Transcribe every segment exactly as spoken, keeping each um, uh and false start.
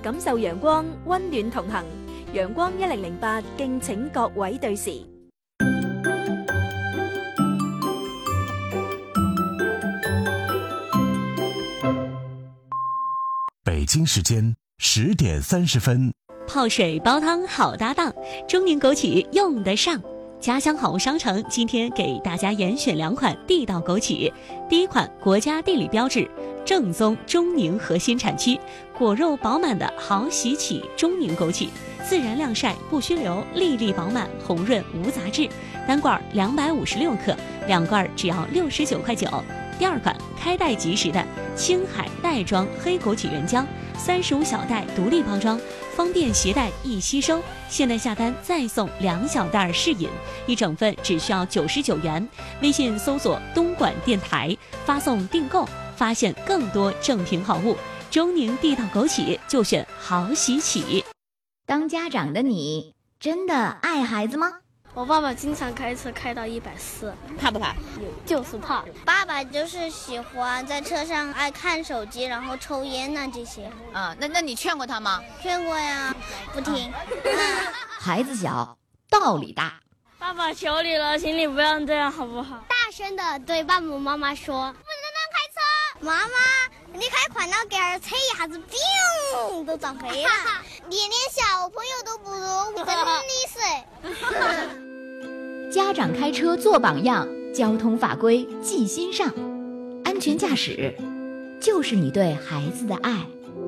感受陽光，溫暖同行。陽光一零零八，敬請各位對時。 北京时间十点三十分， 泡水煲汤好搭档，中宁枸杞用得上。家乡好物商城今天给大家严选两款地道枸杞。第一款，国家地理标志，正宗中宁核心产区，果肉饱满的好喜启中宁枸杞，自然晾晒不虚流，粒粒饱满，红润无杂质。单罐两百五十六克，两罐只要六十九块九。第二款，开袋即食的青海袋装黑枸杞原浆，三十五小袋独立包装，方便携带易吸收。现在下单再送两小袋试饮，一整份只需要九十九元。微信搜索东莞电台，发送订购，发现更多正品好物。中宁地道枸杞就选好喜启。 当家长的你真的爱孩子吗？ 我爸爸经常开车开到一百四， 怕不怕？ 就是怕。 爸爸就是喜欢在车上爱看手机，然后抽烟呐、啊、这些。 啊，那那你劝过他吗？ 劝过呀，不听。啊、 孩子小，道理大。 爸爸求你了，请你不要这样好不好？ 大声的对爸爸妈妈说，不能乱开车。妈妈，你开快了给儿车一下子砰都撞飞了，连连小朋友都不如，真的是。 家长开车做榜样，交通法规记心上，安全驾驶就是你对孩子的爱。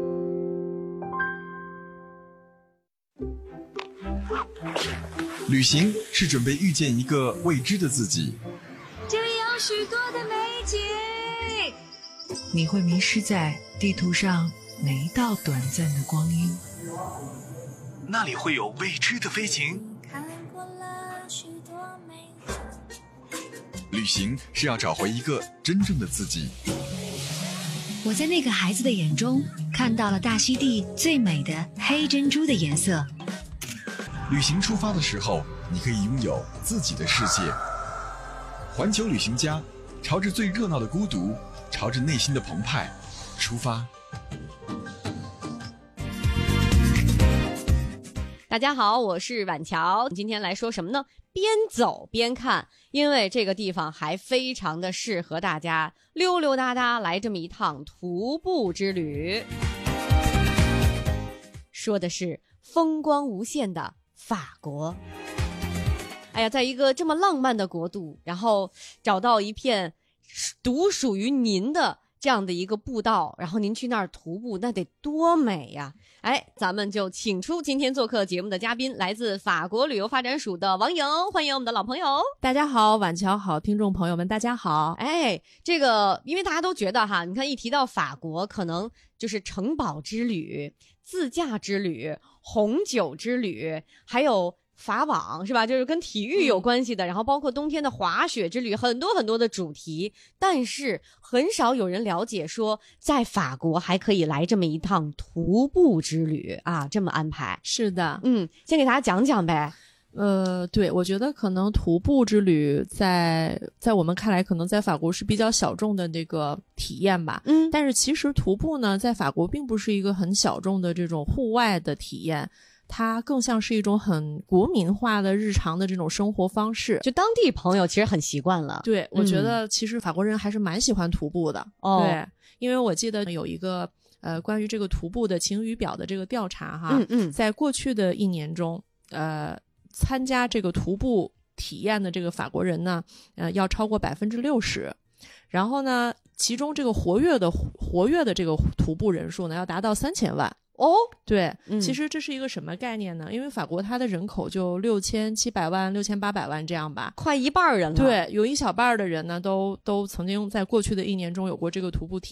旅行是准备遇见一个未知的自己， 这里有许多的美景，你会迷失在地图上每一道短暂的光阴， 那里会有未知的飞行。 旅行是要找回一个真正的自己。 我在那个孩子的眼中看到了大溪地最美的黑珍珠的颜色。 旅行出发的时候，你可以拥有自己的世界。环球旅行家，朝着最热闹的孤独，朝着内心的澎湃出发。 大家好，我是婉乔，今天来说什么呢？边走边看，因为这个地方还非常的适合大家溜溜达达来这么一趟徒步之旅。说的是风光无限的法国。哎呀，在一个这么浪漫的国度，然后找到一片独属于您的这样的一个步道，然后您去那儿徒步，那得多美呀！哎，咱们就请出今天做客节目的嘉宾，来自法国旅游发展署的王莹，欢迎我们的老朋友。 大家好，晚乔好，听众朋友们大家好。 哎，这个因为大家都觉得哈，你看一提到法国，可能就是城堡之旅、自驾之旅、红酒之旅，还有法网，是吧？就是跟体育有关系的、嗯、然后包括冬天的滑雪之旅，很多很多的主题，但是很少有人了解说在法国还可以来这么一趟徒步之旅啊，这么安排。 是的， 嗯，先给大家讲讲呗。 呃，对，我觉得可能徒步之旅在在我们看来，可能在法国是比较小众的这个体验吧。 嗯， 但是其实徒步呢，在法国并不是一个很小众的这种户外的体验。它更像是一种很国民化的日常的这种生活方式， 就当地朋友其实很习惯了。 对，我觉得其实法国人还是蛮喜欢徒步的。 哦、 对，因为我记得有一个呃关于这个徒步的晴雨表的这个调查哈， 嗯嗯， 在过去的一年中，呃，参加这个徒步体验的这个法国人呢，呃，要超过百分之六十，然后呢，其中这个活跃的活跃的这个徒步人数呢，要达到三千万。 哦， 对、 嗯， 其实这是一个什么概念呢？因为法国它的人口就六千七百万、六千八百万这样吧， 快一半人了。 对，有一小半的人呢，都都曾经在过去的一年中有过这个徒步体